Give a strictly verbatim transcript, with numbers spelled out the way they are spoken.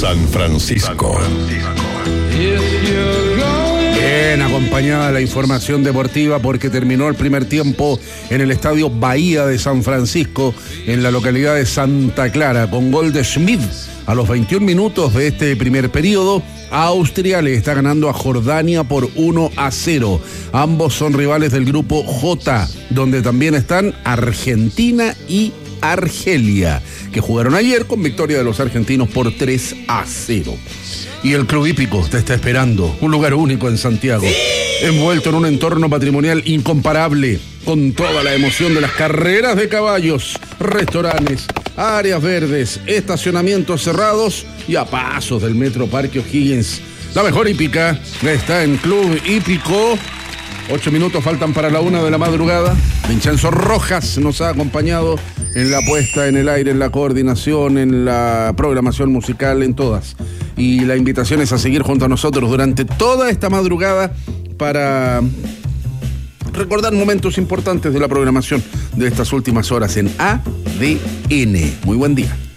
San Francisco. Bien acompañada la información deportiva porque terminó el primer tiempo en el estadio Bahía de San Francisco, en la localidad de Santa Clara, con gol de Schmidt a los veintiún minutos de este primer periodo. Austria le está ganando a Jordania por uno a cero. Ambos son rivales del grupo J, donde también están Argentina y Argelia, que jugaron ayer con victoria de los argentinos por tres a cero. Y el Club Hípico te está esperando, un lugar único en Santiago, ¡sí!, envuelto en un entorno patrimonial incomparable, con toda la emoción de las carreras de caballos, restaurantes, áreas verdes, estacionamientos cerrados y a pasos del Metro Parque O'Higgins. La mejor hípica está en Club Hípico. Ocho minutos faltan para la una de la madrugada. Vincenzo Rojas nos ha acompañado en la puesta en el aire, en la coordinación, en la programación musical, en todas. Y la invitación es a seguir junto a nosotros durante toda esta madrugada para recordar momentos importantes de la programación de estas últimas horas en A D N. Muy buen día.